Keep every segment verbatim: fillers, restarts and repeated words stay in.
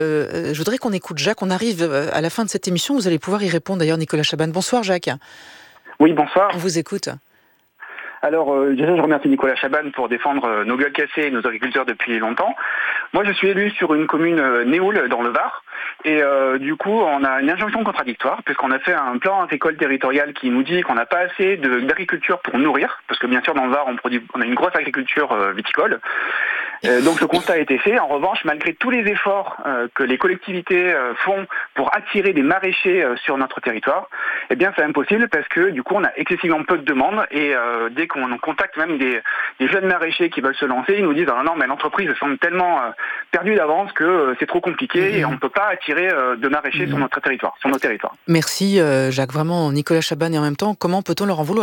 Euh, je voudrais qu'on écoute Jacques. On arrive à la fin de cette émission. Vous allez pouvoir y répondre d'ailleurs, Nicolas Chabanne. Bonsoir Jacques. Oui, bonsoir. On vous écoute. Alors, euh, déjà, je remercie Nicolas Chabanne pour défendre euh, nos gueules cassées et nos agriculteurs depuis longtemps. Moi, je suis élu sur une commune euh, Néoul, dans le Var. Et euh, du coup, on a une injonction contradictoire, puisqu'on a fait un plan agricole territorial qui nous dit qu'on n'a pas assez de, d'agriculture pour nourrir, parce que bien sûr, dans le Var, on, produit, on a une grosse agriculture euh, viticole. Euh, donc ce constat a été fait. En revanche, malgré tous les efforts euh, que les collectivités euh, font pour attirer des maraîchers euh, sur notre territoire, eh bien c'est impossible parce que du coup on a excessivement peu de demandes et euh, dès qu'on contacte même des, des jeunes maraîchers qui veulent se lancer, ils nous disent ah non mais l'entreprise semble tellement euh, perdue d'avance que euh, c'est trop compliqué mmh. et on ne peut pas attirer euh, de maraîchers mmh. sur notre territoire, sur nos territoires. Merci euh, Jacques, vraiment Nicolas Chabanne, et en même temps comment peut-on leur en vouloir ?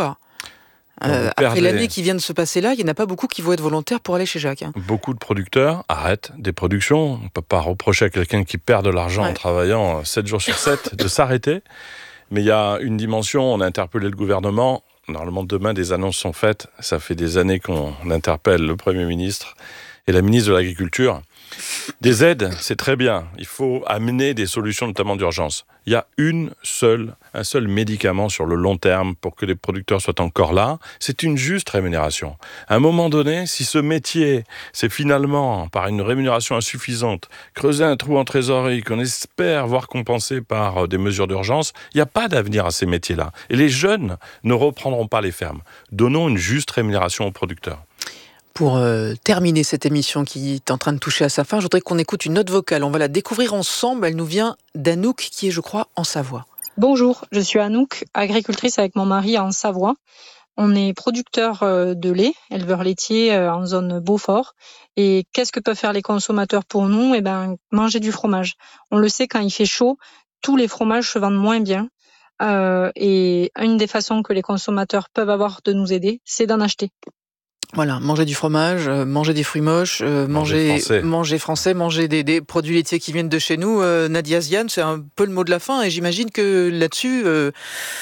Euh, après l'année qui vient de se passer là, il n'y en a pas beaucoup qui vont être volontaires pour aller chez Jacques. Hein. Beaucoup de producteurs arrêtent des productions. On ne peut pas reprocher à quelqu'un qui perd de l'argent ouais. en travaillant sept jours sur sept de s'arrêter. Mais il y a une dimension, on a interpellé le gouvernement. Normalement, demain, des annonces sont faites. Ça fait des années qu'on interpelle le Premier ministre et la ministre de l'Agriculture. Des aides, c'est très bien. Il faut amener des solutions, notamment d'urgence. Il y a une seule, un seul médicament sur le long terme pour que les producteurs soient encore là. C'est une juste rémunération. À un moment donné, si ce métier, c'est finalement, par une rémunération insuffisante, creuser un trou en trésorerie qu'on espère voir compensé par des mesures d'urgence, il n'y a pas d'avenir à ces métiers-là. Et les jeunes ne reprendront pas les fermes. Donnons une juste rémunération aux producteurs. Pour euh, terminer cette émission qui est en train de toucher à sa fin, je voudrais qu'on écoute une note vocale. On va la découvrir ensemble. Elle nous vient d'Anouk, qui est, je crois, en Savoie. Bonjour, je suis Anouk, agricultrice avec mon mari en Savoie. On est producteur de lait, éleveur laitier en zone Beaufort. Et qu'est-ce que peuvent faire les consommateurs pour nous ? Eh ben, manger du fromage. On le sait, quand il fait chaud, tous les fromages se vendent moins bien. Euh, et une des façons que les consommateurs peuvent avoir de nous aider, c'est d'en acheter. Voilà, manger du fromage, euh, manger des fruits moches, euh, manger, manger français, manger, français, manger des, des produits laitiers qui viennent de chez nous. Euh, Nadia Ziane, c'est un peu le mot de la fin, et j'imagine que là-dessus, euh,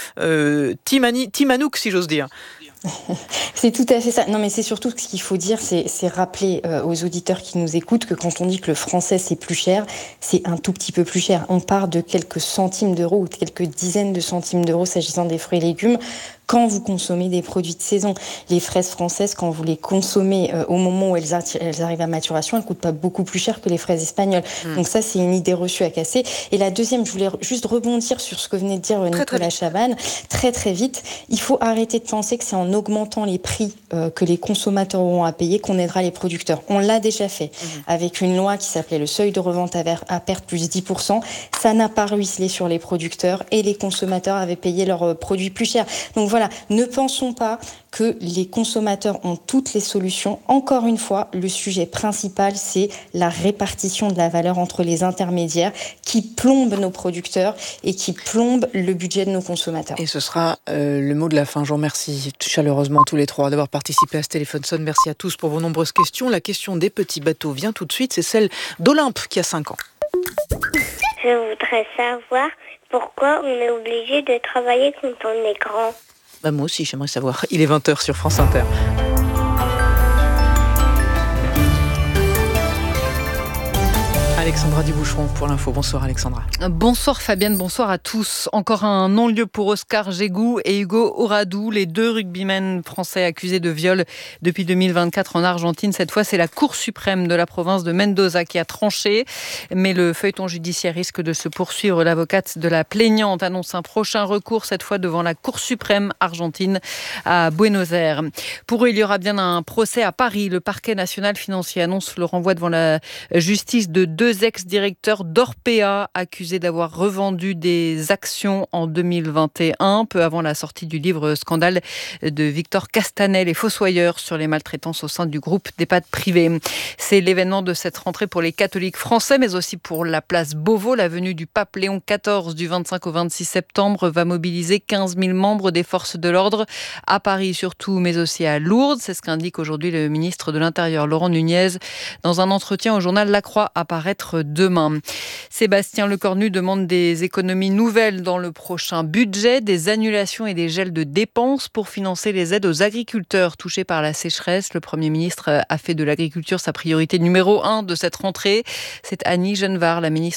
euh, Team Anouk, si j'ose dire. C'est tout à fait ça. Non, mais c'est surtout ce qu'il faut dire, c'est, c'est rappeler euh, aux auditeurs qui nous écoutent que quand on dit que le français c'est plus cher, c'est un tout petit peu plus cher. On part de quelques centimes d'euros ou de quelques dizaines de centimes d'euros s'agissant des fruits et légumes. Quand vous consommez des produits de saison, les fraises françaises, quand vous les consommez euh, au moment où elles, a- elles arrivent à maturation, elles coûtent pas beaucoup plus cher que les fraises espagnoles. Mmh. Donc ça, c'est une idée reçue à casser. Et la deuxième, je voulais juste rebondir sur ce que venait de dire très, Nicolas très Chabanne, très très vite. Il faut arrêter de penser que c'est en augmentant les prix euh, que les consommateurs auront à payer qu'on aidera les producteurs. On l'a déjà fait mmh. avec une loi qui s'appelait le seuil de revente à, ver- à perte plus dix pour cent. Ça n'a pas ruisselé sur les producteurs et les consommateurs avaient payé leurs euh, produits plus chers. Donc voilà. Voilà, ne pensons pas que les consommateurs ont toutes les solutions. Encore une fois, le sujet principal, c'est la répartition de la valeur entre les intermédiaires qui plombent nos producteurs et qui plombent le budget de nos consommateurs. Et ce sera euh, le mot de la fin. Je vous remercie chaleureusement tous les trois d'avoir participé à ce téléphone sonne. Merci à tous pour vos nombreuses questions. La question des petits bateaux vient tout de suite. C'est celle d'Olympe qui a cinq ans. Je voudrais savoir pourquoi on est obligé de travailler quand on est grand. Bah moi aussi, j'aimerais savoir. Il est vingt heures sur France Inter. Alexandra Duboucheron pour l'info. Bonsoir Alexandra. Bonsoir Fabienne, bonsoir à tous. Encore un non-lieu pour Oscar Jégou et Hugo Oradou, les deux rugbymen français accusés de viol depuis deux mille vingt-quatre en Argentine. Cette fois, c'est la Cour suprême de la province de Mendoza qui a tranché. Mais le feuilleton judiciaire risque de se poursuivre. L'avocate de la plaignante annonce un prochain recours, cette fois devant la Cour suprême argentine à Buenos Aires. Pour eux, il y aura bien un procès à Paris. Le parquet national financier annonce le renvoi devant la justice de deux ex-directeurs d'Orpea accusés d'avoir revendu des actions en deux mille vingt et un, peu avant la sortie du livre Scandale de Victor Castanel et Fossoyeur sur les maltraitances au sein du groupe d'EHPAD privés. C'est l'événement de cette rentrée pour les catholiques français, mais aussi pour la place Beauvau. La venue du pape Léon quatorze du vingt-cinq au vingt-six septembre va mobiliser quinze mille membres des forces de l'ordre à Paris surtout, mais aussi à Lourdes. C'est ce qu'indique aujourd'hui le ministre de l'Intérieur, Laurent Nunez, dans un entretien au journal La Croix à paraître être demain. Sébastien Lecornu demande des économies nouvelles dans le prochain budget, des annulations et des gels de dépenses pour financer les aides aux agriculteurs touchés par la sécheresse. Le Premier ministre a fait de l'agriculture sa priorité numéro un de cette rentrée. C'est Annie Genevard, la ministre